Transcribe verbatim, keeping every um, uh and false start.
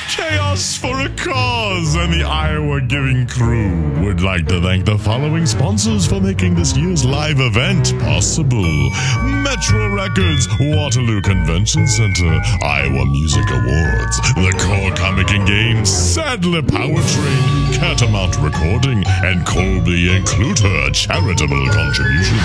Chaos for a Cause and the Iowa Giving Crew would like to thank the following sponsors for making this year's live event possible. Metro Records, Waterloo Convention Center, Iowa Music Awards, the Core Comic and Games, Sadler Powertrain, Catamount Recording, and Colby and Cluter charitable contribution.